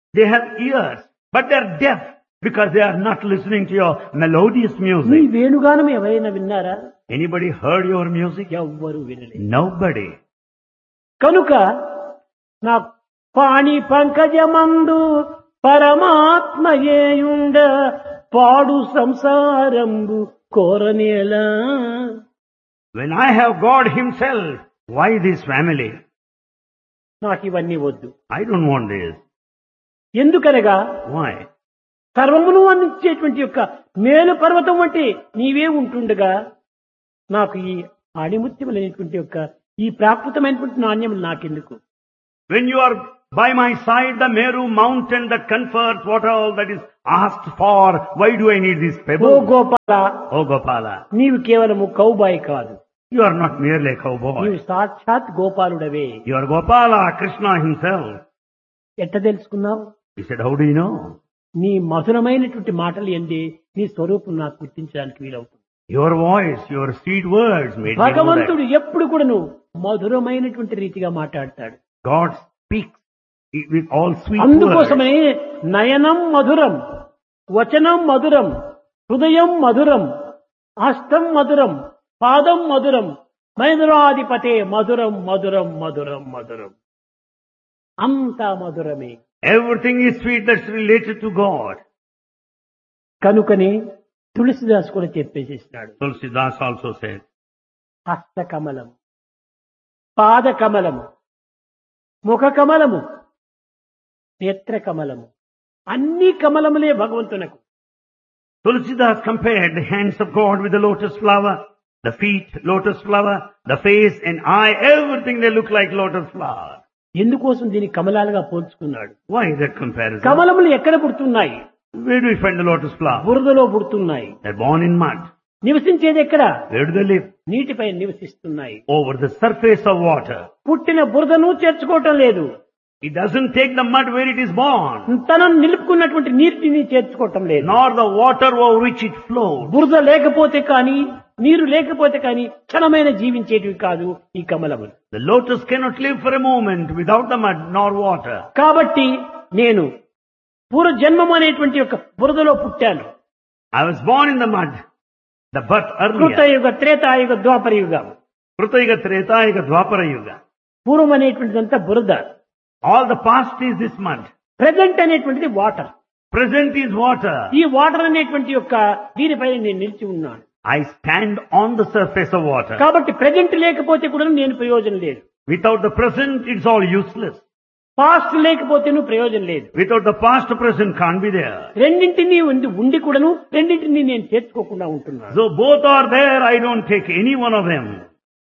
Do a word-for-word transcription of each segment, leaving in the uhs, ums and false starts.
They have ears, but they are deaf because they are not listening to your melodious నీ music. వేణుగానం ఎవరైనా విన్నారా? Anybody heard your music? ఎవ్వరు వినలేదు. Nobody. కనుక నా పాణి పంకజమందు పరమాత్మయేయుండ పాడు సంసారంబు కోరనేలా. When I have God Himself, why this family? నాకు ఇవన్నీ వద్దు. I don't want this. ఎందుకనగా Why? సర్వమును అందించేటువంటి యొక్క మేలు పర్వతం వంటి నీవే ఉంటుండగా నాకు ఈ ఆణిముత్యములైనటువంటి యొక్క ఈ ప్రాకృతమైనటువంటి నాణ్యములు నాకెందుకు? When you are by my side, the Meru mountain that confers what all that is asked for, why do I need this oh pebble? Gopala, Oh Gopala, నీవు కేవలము కౌబాయి కాదు, you are not merely a cowboy. నీవు సాక్షాత్ గోపాలుడవే. You are Gopala, Krishna Himself. ఎట్ట తెలుసుకున్నావు? He said, how do you know? నీ మధురమైనటువంటి మాటలు ఎందే నీ స్వరూపం నాకు గుర్తించడానికి వీలవుతుంది. Your voice, your sweet words made me know that. భగవంతుడు ఎప్పుడు కూడాను మధురమైనటువంటి రీతిగా మాట్లాడతాడు. God speaks with all sweet words. అందుకోసమే నయనం మధురం, వచనం మధురం, హృదయం మధురం, హస్తం మధురం, పాదం మధురం, మధురాధిపతే మధురం మధురం మధురం మధురం. అంతా మధురమే. Everything is sweet that's related to God. కనుకనే తులసిదాస్ కూడా చెప్పేసేసినాడు. Tulsidas also said, హస్త కమలం, పాద కమలము, ముఖ కమలము, నేత్ర కమలము, అన్ని కమలములే భగవంతునకు. Tulsidas compared the hands of God with the lotus flower, the feet lotus flower, the face and eye, everything they look like lotus flower. ఎందుకోసం దీన్ని కమలాలుగా పోల్చుకున్నాడు? Why that comparison? కమలములు ఎక్కడ పుడుతున్నాయి? Where do we find the lotus flower? బురదలో పుడుతున్నాయి. They're born in mud. నివసించేది ఎక్కడ? Where do they live? నీటిపై నివసిస్తున్నాయి. Over the surface of water. పుట్టిన బురదను చేర్చుకోవటం లేదు, It doesn't take the mud where it is born, తనను నిలుపుకున్నటువంటి నీటిని చేర్చుకోవటం లేదు. nor the water over which it flows. బురద లేకపోతే కానీ, నీరు లేకపోతే కానీ క్షణమైన జీవించేటివి కాదు ఈ కమలములు. The lotus cannot live for a moment without the mud nor water. కాబట్టి నేను పూర్వ జన్మము అనేటువంటి యొక్క బురదలో పుట్టాను. I was born in the mud, the birth earlier. కృతయుగ, త్రేతాయుగ, ద్వాపర యుగం. Krutayuga, Tretayuga, Dwapara Yuga. పూర్వం అనేటువంటిదంతా బురద, All the past is this mud. Present అనేటువంటిది వాటర్. Present is water. ఈ వాటర్ అనేటువంటి యొక్క దీనిపై నేను నిలిచి ఉన్నాను. I stand on the surface of water. కాబట్టి ప్రెజెంట్ లేకపోతే కూడా నేను ప్రయోజనం లేదు, Without the present, it's all useless. Past లేకపోతే ప్రయోజనం లేదు. Without the past, present can't be there. రెండింటినీ ఉండి ఉండి కూడాను రెండింటినీ నేను చేర్చుకోకుండా ఉంటున్నాను. So both are there, I don't take any one of them.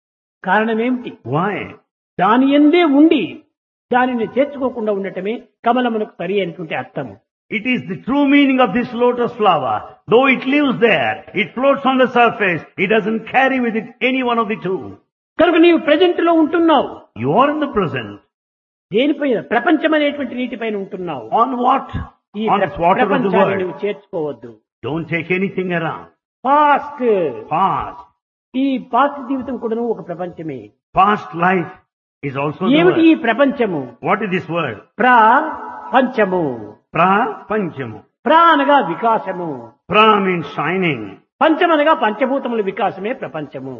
కారణం ఏమిటి? Why? దాని ఎందే ఉండి దానిని చేర్చుకోకుండా ఉండటమే కమలమునకు సరి అయినటువంటి అర్థము. It is the true meaning of this lotus flower. Though it lives there, it floats on the surface, it doesn't carry with it any one of the two. కనుక నీవు ప్రెజెంట్ లో ఉంటున్నావు. You are in the present. దేనిపైన? ప్రపంచం అనేటువంటి నీటిపైన ఉంటున్నావు. On what? ఈ On this water of the ప్రపంచాన్ని world. నువ్వు చేర్చుకోవద్దు. Don't take anything around. Past, Past. ఈ పాస్ట్ జీవితం కూడాను ఒక ప్రపంచమే. Past life is also the ఏమిటి ఈ world. ప్రపంచము? What is this word? ప్రా పంచము. Pra Panchamu. ప్రా అనగా వికాసము, Pra means shining. పంచమనగా పంచభూతముల వికాసమే ప్రపంచము.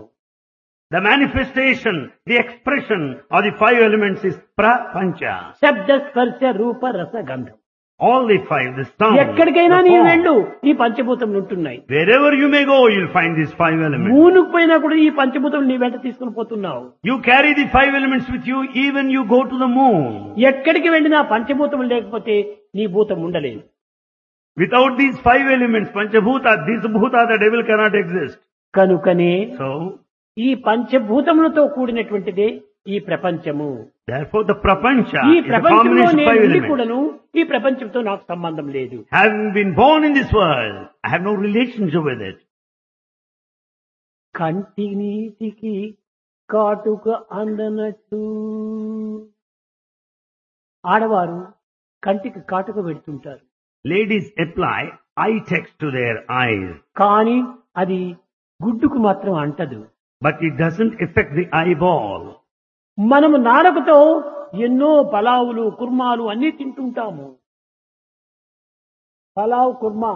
The manifestation, the expression of the five elements is Pra Pancha. శబ్ద, స్పర్శ, రూప, రస, గంధం. All the five, the sound, ఎక్కడికైనా the నీ form. వెళ్ళు ఈ పంచభూతములు ఉంటున్నాయి. Wherever you may go, you'll find these five elements. మూనుకు పోయినా కూడా ఈ పంచభూతములు నీ వెంట తీసుకుని పోతున్నావు. You carry the five elements with you even you go to the moon. ఎక్కడికి వెళ్ళినా పంచభూతములు లేకపోతే నీ భూతం ఉండలేదు. Without these five elements, Panchabhuta, this Bhuta, the devil cannot exist. కనుకనే So, ఈ పంచభూతములతో కూడినటువంటిదే ఈ ప్రపంచము. therefore the Prapancha ఈ is a ప్రపంచంలో combination of నేను five ఉండి elements. కూడాను ఈ ప్రపంచంతో నాకు సంబంధం లేదు. Having been born in this world, I have no relationship with it. కంటి నీటికి కాటుక అందనట్టు ఆడవారు కంటికి కాటుక పెడుతుంటారు. Ladies apply eye text to their eyes, కానీ అది గుడ్డుకు మాత్రం అంటదు. but it doesn't affect the eyeball. మనము నాలుకతో ఎన్నో పలావులు, కుర్మాలు అన్ని తింటుంటాము. Pulao kurma,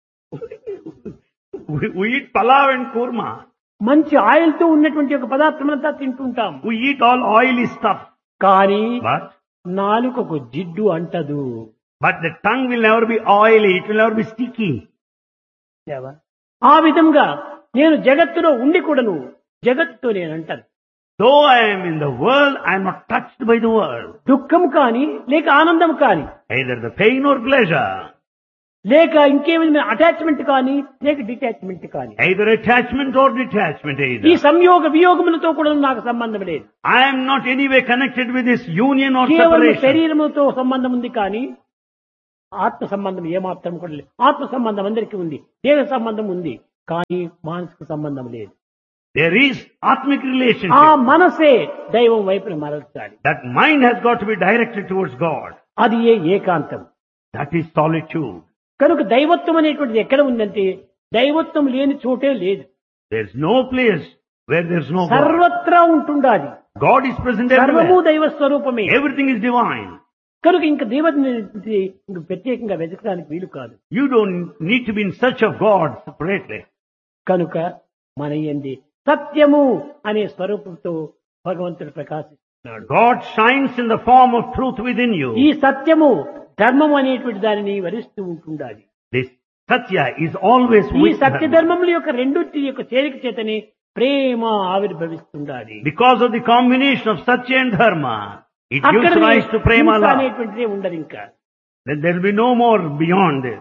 We, we eat palav and kurma. మంచి ఆయిల్ తో ఉన్నటువంటి ఒక పదార్థమంతా తింటుంటాం. We eat all oily stuff. కానీ But, నాలుకకు జిడ్డు అంటదు. but the tongue will never be oily. It will never be sticky. ఆ విధంగా నేను జగత్తులో ఉండి కూడాను జగత్తుతో నేను అంటాను. Though I am in the world, I am not touched by the world. దుఃఖం కానీ లేక ఆనందం కానీ Either the pain or pleasure. లేక ఇంకేమైనా అటాచ్మెంట్ కానీ లేక డిటాచ్మెంట్ కానీ Either attachment or detachment ఈ either. సంయోగ వియోగములతో కూడా నాకు సంబంధం లేదు. I am not anyway connected with this union or కేవలం separation. శరీరముతో సంబంధం ఉంది కానీ ఆత్మ సంబంధం ఏమాత్రం కూడా లేదు. ఆత్మ సంబంధం అందరికీ ఉంది, దేహ సంబంధం ఉంది, కానీ మానసిక సంబంధం లేదు. There is atmic ఆ relationship. మనసే దైవం వైపున మరల్చాలి. That mind has got to be directed towards God. అది ఏ ఏకాంతం. That is solitude. కనుక దైవత్వం అనేటువంటిది ఎక్కడ ఉందంటే దైవత్వం లేని చోటే లేదు. There is no place where there is no God. సర్వత్రా ఉంటుండాలి. God is present సర్వము everywhere. దైవ స్వరూపమే. Everything is divine. కనుక ఇంక దేవుడిని ఇంక ప్రత్యేకంగా వెతకడానికి వీలు కాదు. You don't need to be in search of God separately. కనుక మన యందు సత్యము అనే స్వరూపంతో భగవంతుడు ప్రకాశిస్తున్నాడు. God shines in the form of truth within ఈ you. సత్యము ధర్మం అనేటువంటి దానిని వరిస్తూ ఉంటుండాలి. This Satya is always ఈ with సత్య Dharma. ధర్మముల యొక్క రెండింటి యొక్క చేరిక చేతని ప్రేమ ఆవిర్భవిస్తుండాలి. Because of the combination of Satya and Dharma, it అక్కడ gives rise to Prema హింస love. అనేటువంటిదే ఉండదు. ఇంకా Then there will be no more beyond this.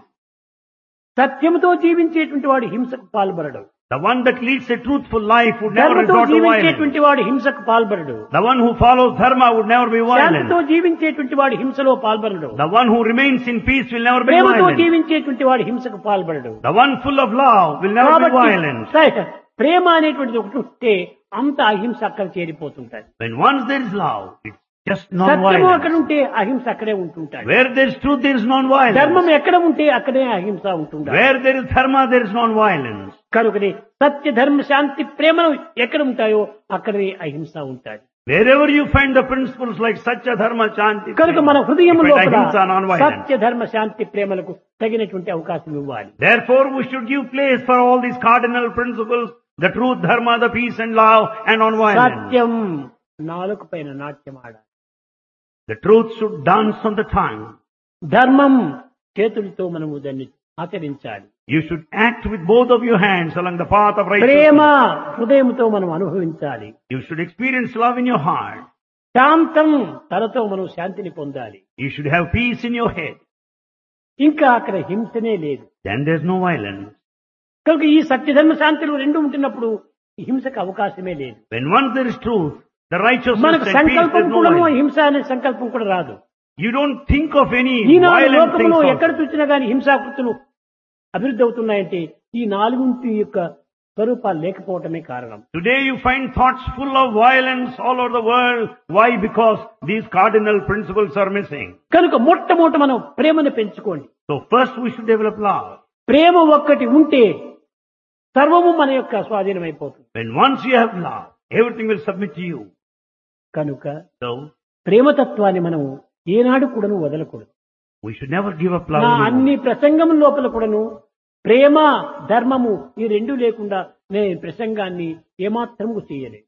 సత్యముతో జీవించేటువంటి వాడు హింసకు పాల్పడడు. The one that leads a truthful life would never ధర్మతో resort to violence. జీవించేటువంటి వాడు హింసకు పాల్పడడు. The one who follows Dharma would never be శాంతితో violent. జీవించేటువంటి వాడు హింసలో పాల్పడడు. The one who remains in peace will never be ప్రేమతో violent. జీవించేటువంటి వాడు హింసకు పాల్పడడు. The one full of love will never be కాబట్టి violent. స- ప్రేమ అనేటువంటిది ఒకటి ఉంటే అంత అహింస అక్కడ చేరిపోతుంటాయి. When once there is love, it's just సత్యము అక్కడ non-violence. ఉంటే అహింస అక్కడే ఉంటుంటాయి. Where there is truth, there is ధర్మం non-violence. ఎక్కడ ఉంటే అక్కడే అహింస ఉంటుంటాయి. Where there is Dharma, there is non-violence. కనుకనే సత్య ధర్మ శాంతి ప్రేమలు ఎక్కడ ఉంటాయో అక్కడే అహింస ఉంటాయి. Wherever you find the principles like Satya, Dharma, Shanti, కనుక మన Prema, హృదయం you find లోపల ahimsa, non-violence. సత్య ధర్మ శాంతి ప్రేమలకు తగినటువంటి అవకాశం ఇవ్వాలి. Therefore, we should give place for all these cardinal principles, the truth, Dharma, the peace and love, and non-violence. సత్యం నాలుక పైన నాట్యం ఆడాలి. The truth should dance on the tongue. ధర్మం చేతులతో మనము దాన్ని ఆచరించాలి. You should act with both of your hands along the path of Prema righteousness. హృదయంతో మనం అనుభవించాలి. You should experience love in your heart. శాంతం తనతో మనం శాంతిని పొందాలి. You should have peace in your head. ఇంకా అక్కడ హింసనే లేదు. Then there's no violence. కనుక ఈ సత్యధర్మ శాంతులు రెండు ఉంటున్నప్పుడు ఈ హింసకు అవకాశమే లేదు. When once there is truth, the righteousness మనకు and peace, సంకల్పం there's no కూడా violence. హింస అనే సంకల్పం కూడా రాదు. You don't think of any Eenadu violent లోకంలో things ఎక్కడ also. చూసినా గానీ హింసాకృతులు అభివృద్ధి అవుతున్నాయంటే ఈ నాలుగుంటి యొక్క స్వరూపాలు లేకపోవటమే కారణం. Today you find thoughts full of violence all over the world. Why? Because these cardinal principles are missing. కనుక మొట్టమొదట మనం ప్రేమను పెంచుకోండి. So first we should develop love. ప్రేమ ఒక్కటి ఉంటే సర్వము మన యొక్క స్వాధీనం అయిపోతుంది. When once you have love, everything will submit to you. కనుక So ప్రేమతత్వాన్ని మనం ఏనాడు కూడాను వదలకూడదు. we should never give up love. నా anymore. అన్ని ప్రసంగం లోపల కూడాను ప్రేమ ధర్మము ఈ రెండు లేకుండా నేను ప్రసంగాన్ని ఏమాత్రము చేయలేదు.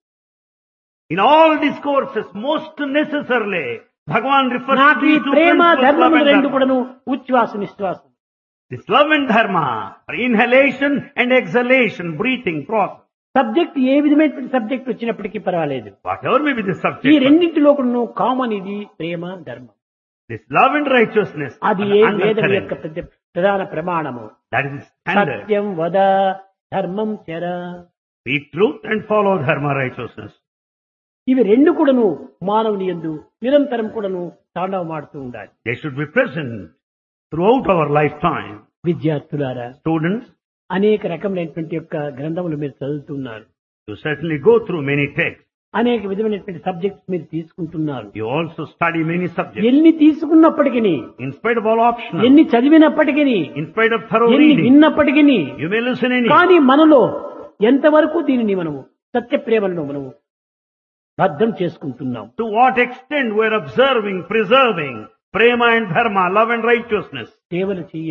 In all discourses, most necessarily, Bhagavan refers to నాకు ఈ these two Prema principles, love ధర్మములు and రెండు dharma. కూడాను ఉచ్ఛ్వాస నిశ్వాసం. This love and dharma are inhalation and exhalation, breathing process. Subject ఏ విధమైనటువంటి సబ్జెక్ట్ వచ్చినప్పటికీ పర్వాలేదు. Whatever may be the ఈ subject, రెండింటిలో కూడాను కామన్ ఇది ప్రేమ ధర్మం. this love and righteousness అది are ఏ the వేదం undercurrent. యొక్క ప్రతి- ప్రధాన ప్రమాణము. That is the standard. సత్యం వద ధర్మం చర. Speak truth and follow dharma, righteousness. ఇవి రెండు కూడాను మానవుని యందు నిరంతరం కూడాను తాండవమాడుతూ ఉండాలి. They should be present throughout our lifetime. విద్యార్థులారా, Students, అనేక రకములైనటువంటి యొక్క గ్రంథములు మీరు చదువుతున్నారు. you certainly go through many texts. అనేక విధమైనటువంటి సబ్జెక్ట్స్ మీరు తీసుకుంటున్నారు. You also study many subjects. ఎన్ని తీసుకున్నప్పటికీ, In spite of all optional, ఎన్ని చదివినప్పటికీ, in spite of thorough ఎన్ని reading, విన్నప్పటికీ, you may listen any. కానీ మనలో ఎంతవరకు దీనిని మనము సత్య ప్రేమలను మనము బద్ధం చేసుకుంటున్నాం. To what extent we are observing, preserving prema and dharma, love and righteousness. సేవలు చేయాలి.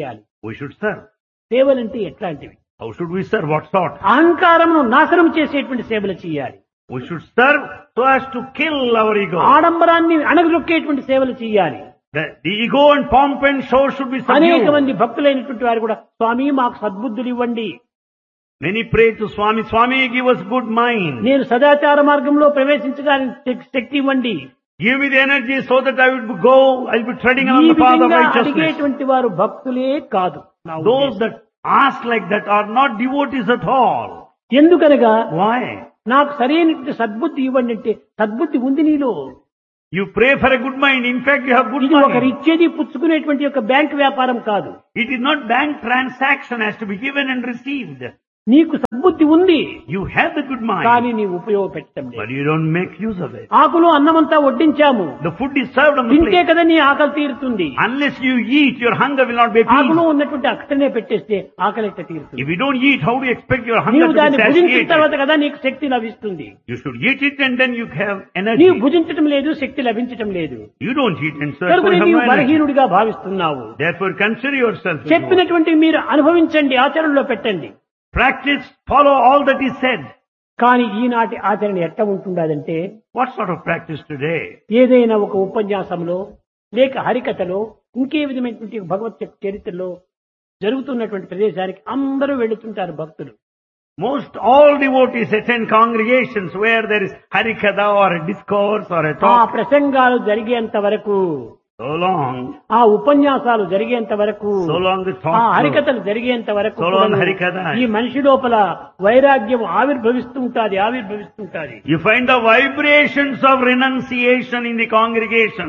We should serve. సేవలంటే ఎట్లాంటివి? How should we serve? What sort? అహంకారమును నాశనం చేసేటువంటి సేవలు చేయాలి. We should serve so as to kill our ego. ఆడంబరాన్ని అణగదొక్కేటువంటి సేవలు చేయాలి. The, the ego and pomp and show should be అనేక subdued. మంది భక్తులైనటువంటి వారు కూడా స్వామి మాకు సద్బుద్ధులు ఇవ్వండి, Many pray to Swami, Swami give us good mind. నేను సదాచార మార్గంలో ప్రవేశించడానికి శక్- శక్తి ఇవ్వండి. Give me the energy so that I would go, I'll be treading ఈ on the path of విధంగా righteousness. అడిగేటువంటి వారు భక్తులే కాదు. నా Those ఉద్దేశం. that ask like that are not devotees at all. ఎందుకనగా Why? నాకు సరైనటువంటి సద్బుద్ధి ఇవ్వండి అంటే సద్బుద్ధి ఉంది నీలో. You pray for a good mind. In fact, you have good ఇది ఒకరు mind. ఇచ్చేది పుచ్చుకునేటువంటి యొక్క బ్యాంక్ వ్యాపారం కాదు. It is not bank transaction has to be given and received. నీకు సద్బుద్ధి ఉంది, You have the good కానీ mind, నీవు ఉపయోగపెట్టడం but లేదు. you don't make use of it. ఆకులు అన్నమంతా వడ్డించాము, The food is served on the తింటే plate. కదా నీ ఆకలి తీరుతుంది. Unless you eat, your hunger will not be ఆకులు appeased. ఉన్నటువంటి అక్కడనే పెట్టేస్తే ఆకలి ఎట్లా తీరుతుంది? If you don't eat, how do you expect your hunger నీవు to be దాన్ని భుజించిన satiated? తర్వాత కదా నీకు శక్తి లభిస్తుంది. You should eat it and then you have నీవు energy. భుజించటం లేదు, శక్తి లభించటం లేదు. You don't eat and so కనుక therefore you have నీవు no energy. బలహీనుడిగా భావిస్తున్నావు. Therefore consider yourself. as more. చెప్పినటువంటి మీరు అనుభవించండి, ఆచరణలో పెట్టండి. Practice, follow all that is said. కానీ ఈనాటి ఆచరణ ఎట్లా ఉంటుండదంటే, What sort of practice today? ఏదైనా ఒక ఉపన్యాసంలో లేక హరికథలో ఇంకే విధమైనటువంటి భగవత్ చరిత్రలో జరుగుతున్నటువంటి ప్రదేశానికి అందరూ వెళుతుంటారు భక్తులు. Most all devotees attend congregations where there is harikatha or a discourse or a ఆ talk. ప్రసంగాలు జరిగేంత వరకు, So long, ఆ ఉపన్యాసాలు జరిగేంత వరకు, so long the ఆ talk. goes. హరికథలు జరిగేంత వరకు So long కూడాను హరికథ. ఈ మనిషి లోపల వైరాగ్యం ఆవిర్భవిస్తుంటాది ఆవిర్భవిస్తుంటాది You find the vibrations of renunciation in the congregation.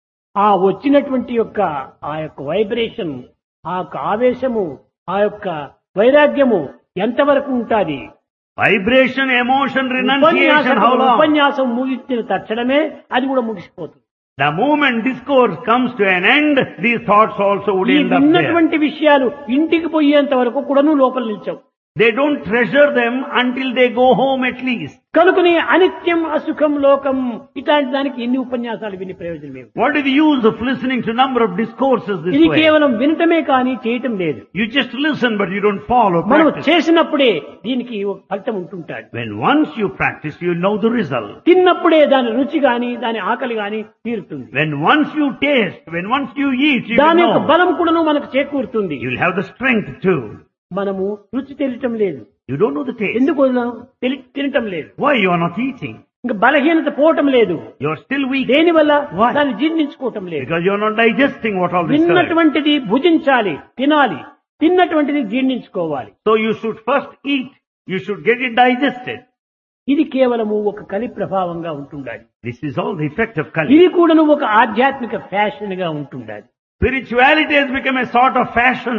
ఆ వచ్చినటువంటి యొక్క ఆ యొక్క వైబ్రేషన్, ఆ యొక్క ఆవేశము, ఆ యొక్క వైరాగ్యము ఎంతవరకు ఉంటాది? Vibration, emotion, renunciation, ఉపన్యాసం how long? ఉపన్యాసం ముగించిన తక్షణమే అది కూడా ముగిసిపోతుంది. The moment discourse comes to an end, these thoughts also would ఈ end up there. విన్నటువంటి విషయాలు ఇంటికి పోయేంత వరకు కూడాను లోపల నిల్చవు. They don't treasure them until they go home at least. కనుకనే అనిత్యం అసుఖం లోకం ఇట్లాంటి దానికి ఎన్ని ఉపన్యాసాలు విని ప్రయోజనం ఏమి? What is the use of listening to number of discourses this ఇది way? కేవలం వినటమే కానీ చేయటం లేదు. You just listen but you don't follow, మనం practice. చేసినప్పుడే దీనికి ఒక ఫలితం ఉంటుంటాడు. When once you practice, you know the result. తిన్నప్పుడే దాని రుచి గాని దాని ఆకలి గాని తీరుతుంది. When once you taste, when once you eat, you దాని will యొక్క know. బలం కూడాను మనకు చేకూరుతుంది. You will have the strength too. మనము రుచి తెలియటం లేదు. You don't know the taste. ఎందుకు వదలం? తెలి- తినటం లేదు. Why you are not eating? ఇంకా బలహీనత పోవటం లేదు. You are still weak. దేని వల్ల? Why? దాన్ని జీర్ణించుకోవటం లేదు. Because you are not digesting what all this is. తిన్నటువంటిది భుజించాలి, తినాలి. తిన్నటువంటిది జీర్ణించుకోవాలి. So you should first eat. You should get it digested. ఇది కేవలము ఒక కలి ప్రభావంగా ఉంటుండాలి. This is all the effect of Kali. ఇది కూడాను ఒక ఆధ్యాత్మిక ఫ్యాషన్ గా ఉంటుండాలి. Spirituality has become a sort of fashion.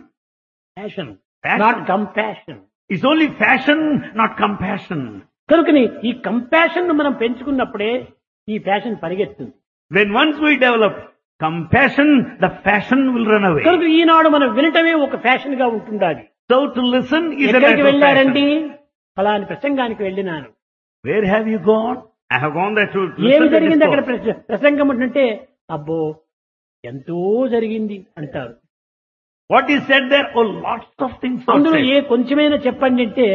Fashion, Fashion. Not compassion. It's only fashion, not compassion. కనుకని ఈ కంపాషన్ ను మనం పెంచుకున్నప్పుడే ఈ fashion పరిగెత్తుంది. When once we develop compassion, the fashion will run away. కనుక ఈనాడు మనం వినటమే ఒక ఫ్యాషన్ గా ఉంటుండాలి. So to listen is a ఎక్కడికి matter of వెళ్ళారండి? fashion. ఫలాని ప్రసంగానికి వెళ్ళినాను. Where have you gone? I have gone there to ఏమి listen to జరిగింది అక్కడ? discourse. ప్రస- ప్రసంగం అంటే అబ్బో ఎంతో జరిగింది అంటారు. What is said there? Oh, lots of things are అందులో said. ఏ కొంచెమైనా చెప్పండి అంటే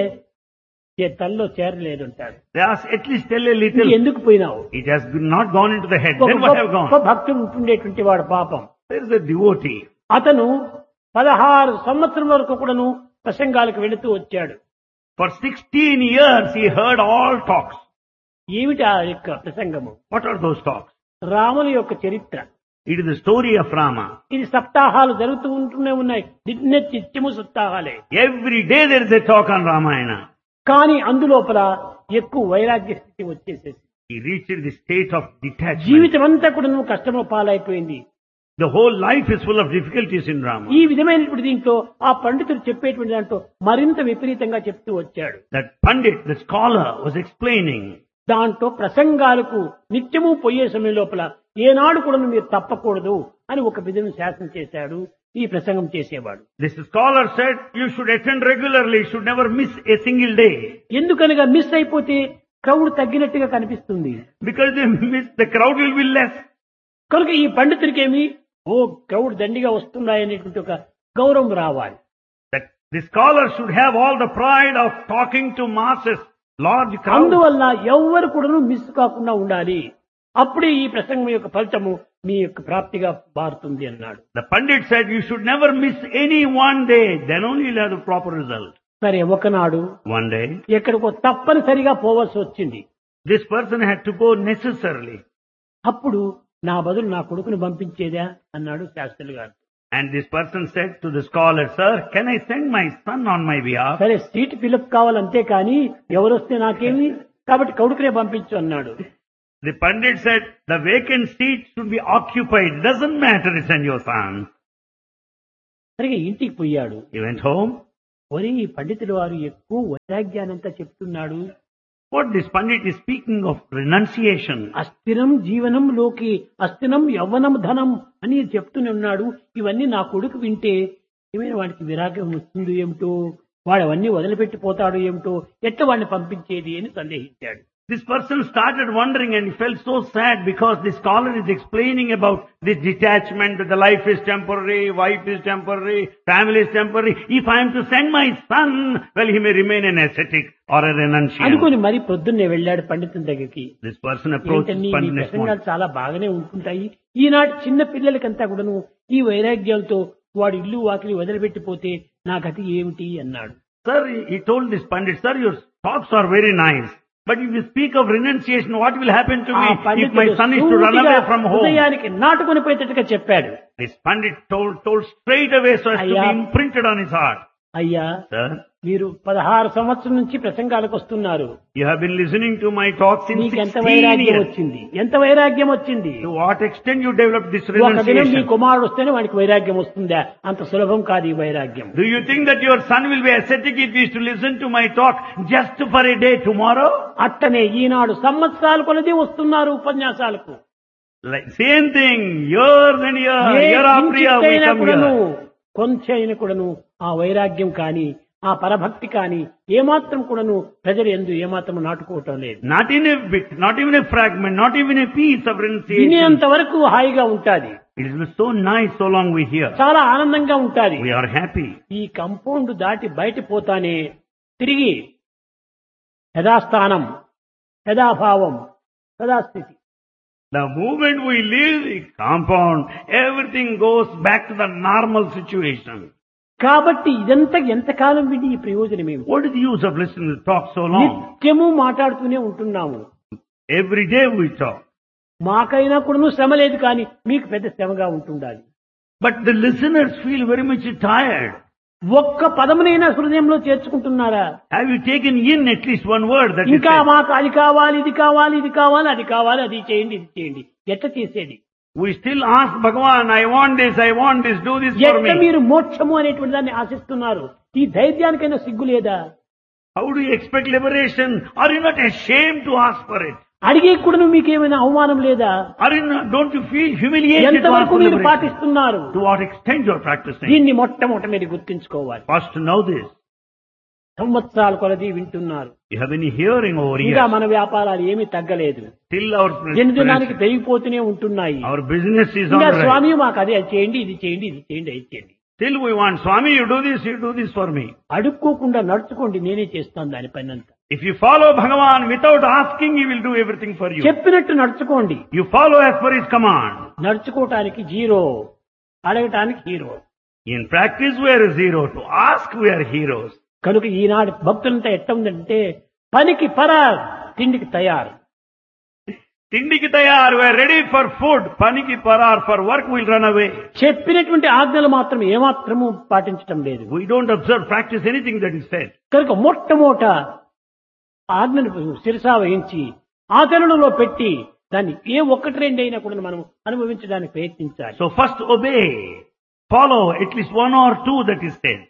ఏ తల్లో చేరలేదు అంటారు. They ask, at least tell a ఇది little. ఎందుకు పోయినావు? It has not gone into the head. ఒక Then what have గొప్ప gone? భక్తుడు ఉంటుండేటువంటి వాడు పాపం. There is a devotee. అతను పదహారు సంవత్సరం వరకు కూడాను ప్రసంగాలకు వెళుతూ వచ్చాడు. For sixteen years he heard all talks. ఏమిటి ఆ యొక్క ప్రసంగము? What are those talks? రాముని యొక్క చరిత్ర. It is the story of Rama. ఇది సప్తాహాలు జరుగుతూ ఉంటూనే ఉన్నాయి. నిత్య నిత్యము సప్తాహాలే. Every day there is a talk on Ramayana. కానీ అందులోపల ఎక్కువ వైరాగ్య స్థితి వచ్చేసేసి He reached the state of detachment. జీవితం అంతా కూడా నువ్వు కష్టము పాలైపోయింది. The whole life is full of difficulties in Rama. ఈ విధమైనటువంటి దీంట్లో ఆ పండితుడు చెప్పేటువంటి దాంట్లో మరింత విపరీతంగా చెప్తూ వచ్చాడు. That Pandit, the scholar, was explaining. దాంట్లో ప్రసంగాలకు నిత్యము పోయే సమయం లోపల ఏనాడు కూడా మీరు తప్పకూడదు అని ఒక విధంగా శాసనం చేశాడు ఈ ప్రసంగం చేసేవాడు. This scholar said, you should attend regularly, you should never miss a single day. ఎందుకనగా మిస్ అయిపోతే క్రౌడ్ తగ్గినట్టుగా కనిపిస్తుంది. Because they miss, the crowd will be less. కనుక ఈ పండితుడికేమి ఓ క్రౌడ్ దండిగా వస్తున్నాయనేటువంటి ఒక గౌరవం రావాలి. That the scholar should have all the pride of talking to masses, large crowds. అందువల్ల ఎవ్వరు కూడా మిస్ కాకుండా ఉండాలి. అప్పుడే ఈ ప్రసంగం యొక్క ఫలితము మీ యొక్క ప్రాప్తిగా మారుతుంది అన్నాడు. The Pandit said you should never miss any one day, then only you'll have the proper result. సరే, ఒకనాడు One day, ఎక్కడికో తప్పనిసరిగా పోవాల్సి వచ్చింది. this person had to go necessarily. అప్పుడు నా బదులు నా కొడుకుని పంపించేదా అన్నాడు శాస్త్రులు గారు. And this person said to the scholar, sir, can I send my son on my behalf? సరే, సీట్ ఫిలప్ కావాలంతే కానీ ఎవరొస్తే నాకేమి, కాబట్టి కొడుకునే పంపించు అన్నాడు. The Pandit said, the vacant seat should be occupied. Doesn't matter, send your son. సరిగా ఇంటికి పోయాడు. He went home. ఒరే, ఈ పండితుడు వారు ఎక్కువ వైరాగ్యానంతా చెప్తున్నాడు. What this Pandit is speaking of renunciation. అస్థిరం జీవనంలోకి అస్థిరం యవ్వనం ధనం అని చెప్తూనే ఉన్నాడు. ఇవన్నీ నా కొడుకు వింటే ఏమైనా వాడికి విరాగం వస్తుంది ఏమిటో, వాడు అవన్నీ వదిలిపెట్టిపోతాడు ఏమిటో, ఎట్లా వాడిని పంపించేది అని సందేహించాడు. This person started wondering and he felt so sad because the scholar is explaining about this detachment, that the life is temporary, wife is temporary, family is temporary. If I am to send my son, well, he may remain an ascetic or a renunciant. అనుకుని మరి పొద్దున్నే వెళ్ళాడు పండితుని దగ్గరికి. This person approached ఏంటని, Pandit నీ next morning. ప్రసంగాలు చాలా బాగానే ఉంటుంటాయి. ఈనాటి చిన్న పిల్లలకంతా కూడాను ఈ వైరాగ్యాలతో వాడు ఇల్లు వాకిలి వదిలిపెట్టిపోతే నా గతి ఏమిటి అన్నాడు. Sir, he told this Pandit, sir, your talks are very nice. But if you speak of renunciation, what will happen to me if my son is to run away from home? హృదయానికి నాటుకొని పోయేటట్టుగా చెప్పాడు. This Pandit told, told straight away so as to be imprinted on his heart. అయ్యా, Sir, మీరు పదహారు సంవత్సరం నుంచి ప్రసంగాలకు వస్తున్నారు. you have been listening to my talks since మీకు ఎంత sixteen వైరాగ్యం years. వచ్చింది, ఎంత వైరాగ్యం వచ్చింది. To what extent you developed this ఒక దినం మీ renunciation? కుమారుడు వస్తేనే వాడికి వైరాగ్యం వస్తుందా? అంత సులభం కాదు ఈ వైరాగ్యం. Do you think that your son will be ascetic if he is to listen to my talk just for a day tomorrow? అట్టనే ఈనాడు సంవత్సరాలు కొలది వస్తున్నారు ఉపన్యాసాలకు. Like, same thing, year and year, A year after year we కించిత్తైనా come కూడాను, here. కొంచెం కూడాను ఆ వైరాగ్యం కానీ ఆ పరభక్తి కానీ ఏమాత్రం కూడాను ప్రజలు ఎందు ఏమాత్రం నాటుకోవటం లేదు. Not in a bit, not even a fragment, not even a piece of renunciation. వినేంత వరకు హాయిగా ఉంటాది, It is so nice so long we hear. చాలా ఆనందంగా ఉంటాది. We are happy. ఈ కంపౌండ్ దాటి బయట పోతానే తిరిగి యథాస్థానం, యథాభావం, యథాస్థితి. The moment we leave the compound, everything goes back to the normal situation. కాబట్టి ఇదంతా ఎంతకాలం విని ఈ ప్రయోజనం ఏమి? What is the use of listening to talk so long? నిత్యము మాట్లాడుతూనే ఉంటున్నాము. Every day we talk. మాకైనా కూడా శ్రమ లేదు, కానీ మీకు పెద్ద శ్రమగా ఉంటుండాలి. But the listeners feel very much tired. ఒక్క పదమునైనా హృదయంలో చేర్చుకుంటున్నారా? Have you taken in at least one word that is ఇంకా said? మాకు అది కావాలి, ఇది కావాలి, ఇది కావాలి, అది కావాలి, అది చేయండి, ఇది చేయండి. ఎట్లా చేసేది? We still ask Bhagavan, I want this, I want this, do this for ఎట్లా me. మీరు మోక్షము అనేటువంటి దాన్ని ఆశిస్తున్నారు? ఈ ధైర్యానికైనా సిగ్గు లేదా? How do you expect liberation? Are you not ashamed to ask for it? అడిగే కూడా మీకేమైనా అవమానం లేదా? Are you not, don't you feel humiliated to ask ఎంతవరకు for మీరు liberation? పాటిస్తున్నారు? To what extent you are practicing? దీన్ని మొట్టమొదట మీరు గుర్తించుకోవాలి. First to know this. సంవత్సరాల కొలది వింటున్నారు, You have been hearing over ఇంకా years. మన వ్యాపారాలు ఏమీ తగ్గలేదు, Still our, దినదినానికి పెరిగిపోతూనే ఉంటున్నాయి. our business is on ఇంకా the rise. స్వామి మాకు అదే చేయండి, ఇది చేయండి, ఇది చేయండి, అది చేయండి. Still we want, Swami, you do this, you do this for me. అడుక్కోకుండా నడుచుకోండి, నేనే చేస్తాను దాని పైనంతా. If you follow Bhagavan without asking, he will do everything for you. చెప్పినట్టు నడుచుకోండి. You follow as per his command. నడుచుకోవటానికి zero, అడగటానికి hero. In practice we are zero. To ask we are heroes. కనుక ఈనాడు భక్తులంతా ఎట్ట ఉందంటే పనికి పరార్, తిండికి తయారు. Tindiki tayar, we are ready for food. Paniki parar, for work we'll run away. చెప్పినటువంటి ఆజ్ఞలు మాత్రం ఏమాత్రము పాటించటం లేదు. We don't observe, practice anything that is said. కనుక మొట్టమొదట ఆజ్ఞను శిరసా వహించి ఆచరణలో పెట్టి దాన్ని ఏ ఒక్కటి రెండు అయినా కూడా మనం అనుభవించడానికి ప్రయత్నించాలి. So first obey. Follow at least one or two that is said.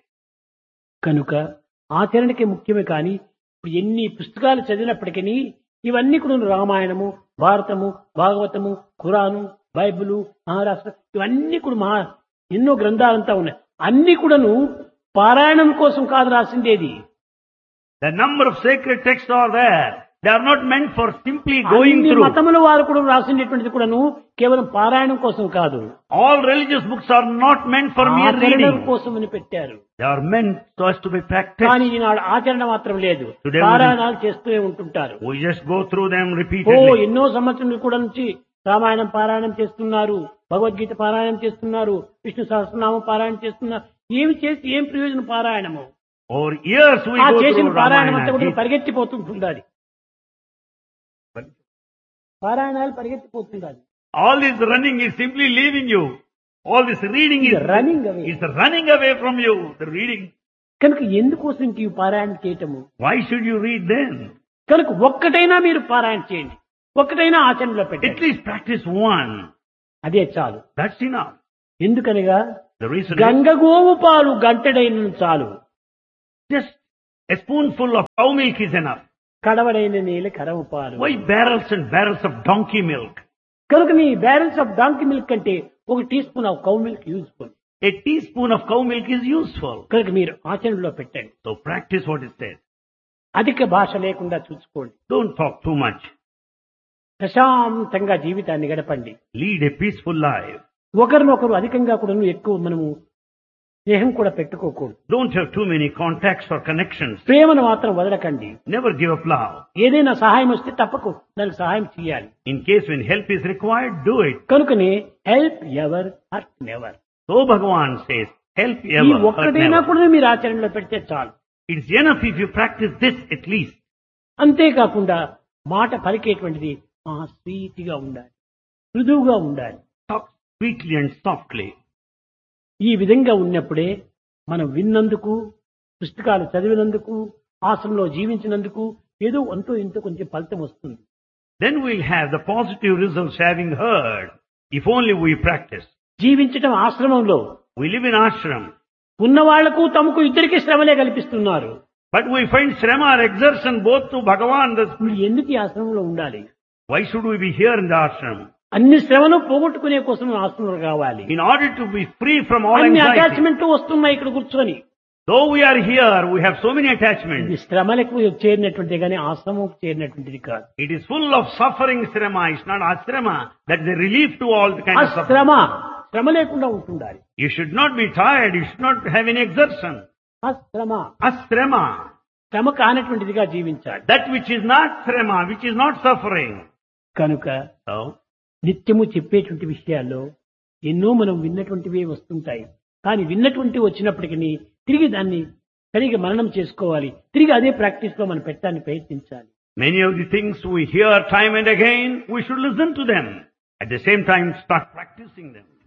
కనుక ఆచరణకే ముఖ్యమే. కానీ ఇప్పుడు ఎన్ని పుస్తకాలు చదివినప్పటికీ ఇవన్నీ కూడా రామాయణము, భారతము, భాగవతము, ఖురాను, బైబిలు, మహారాష్ట్ర ఇవన్నీ కూడా మహా ఎన్నో గ్రంథాలంతా ఉన్నాయి. అన్ని కూడాను పారాయణం కోసం కాదు రాసిందేది. The number of sacred texts are there, They are not meant for simply going అన్ని through. మతముల వారు కూడా రాసినటువంటిది కూడాను కేవలం పారాయణం కోసం కాదు, All religious books are not meant for mere ఆచరణ reading. కోసం అని పెట్టారు. They are meant so as to be practiced. కానీ ఈనాడు ఆచరణ మాత్రం లేదు, Today పారాయణాలు చేస్తూనే ఉంటుంటారు. We just go through them oh repeatedly. ఎన్నో సంవత్సరాలు కూడా నుంచి రామాయణం పారాయణం చేస్తున్నారు, భగవద్గీత పారాయణం చేస్తున్నారు, విష్ణు సహస్రనామం పారాయణం చేస్తున్నారు. ఏమి చేసి ఏం ప్రయోజనం పారాయణము? Over years we ఆ go చేసిన through పారాయణం అంతా Ramayana. కూడా పరిగెత్తిపోతుంటుంది. అది పారాయణాలు పరిగెత్తిపోతుంది. All this running is simply leaving you. All this reading is running away. is running away from you. The reading. కనుక ఎందుకోసం ఇంక ఈ పారాయణ చేయటము? Why should you read then? కనుక ఒక్కటైనా మీరు పారాయణ చేయండి, ఒక్కటైనా ఆచరణలో At పెట్టండి, least practice one. అదే చాలు. That's enough. ఎందుకనగా The reason is గంగగోవు పాలు గంటడైన చాలు, just a spoonful of cow milk is enough. కడవడైన నీళ్ళ కరవు పాలు. Why barrels and barrels of donkey milk? కనుక నీ బ్యారెన్స్ ఆఫ్ డాంకీ మిల్క్ అంటే ఒక tea spoon of cow milk useful. A teaspoon of cow milk is useful. కనుక మీరు ఆచరణలో పెట్టండి. So practice what is said. అధిక భాష లేకుండా చూసుకోండి, Don't talk too much. ప్రశాంతంగా జీవితాన్ని గడపండి. Lead a peaceful life. ఒకరినొకరు అధికంగా కూడా ఎక్కువ మనము స్నేహం కూడా పెట్టుకోకూడదు. Don't have too many contacts or connections. ప్రేమను మాత్రం వదలకండి. Never give up love. ఏదైనా సహాయం వస్తే తప్పకు దానికి సహాయం చేయాలి. In case when help is required, do it. కనుకనే help ever hurt never. So Bhagavan says, help ఈ ever, hurt ఒక్కటైనా never. కూడా మీరు ఆచరణలో పెడితే చాలు. It's enough if you practice this at least. అంతేకాకుండా మాట పలికేటువంటిది ఆ స్వీట్గా ఉండాలి, మృదువుగా ఉండాలి. Talk sweetly and softly. ఈ విధంగా ఉన్నప్పుడే మనం విన్నందుకు, పుస్తకాలు చదివినందుకు, ఆశ్రమంలో జీవించినందుకు ఏదో అంతో ఇంతో కొంచెం ఫలితం వస్తుంది. Then we'll have the positive results having heard, if only we practice. జీవించటం ఆశ్రమంలో We live in ashram, ఉన్న వాళ్లకు తమకు ఇద్దరికి శ్రమలే కల్పిస్తున్నారు. but we find shrama or exertion both to Bhagavan. The- మీరు ఎందుకు ఈ ఆశ్రమంలో ఉండాలి? Why should we be here in the ashram? అన్ని శ్రమను పోగొట్టుకునే కోసం ఆశ్రమంలో కావాలి. In order to be free from all అన్ని anxiety. అటాచ్మెంట్ వస్తున్నాయి ఇక్కడ కూర్చొని. Though we are here, we have so many ఇది attachments. శ్రమలకు చేరినటువంటిది కానీ ఆశ్రమం చేరినటువంటిది కాదు. It is full of suffering shrama. It's not ashrama. That is a relief to all the kind ఆ of suffering. శ్రమ శ్రమ లేకుండా ఉంటుండాలి. You should not be tired. You should not have any exertion. ఆ శ్రమ Ashrama. శ్రమ కానటువంటిదిగా జీవించాలి. That which is not shrama, which is not suffering. కనుక So, నిత్యము చెప్పేటువంటి విషయాల్లో ఎన్నో మనం విన్నటువంటివే వస్తుంటాయి. కానీ విన్నటువంటి వచ్చినప్పటికీ తిరిగి దాన్ని సరిగా మననం చేసుకోవాలి. తిరిగి అదే ప్రాక్టీస్ లో మనం పెట్టడానికి ప్రయత్నించాలి. many of the things we hear time and again, we should listen to them. At the same time, start practicing them.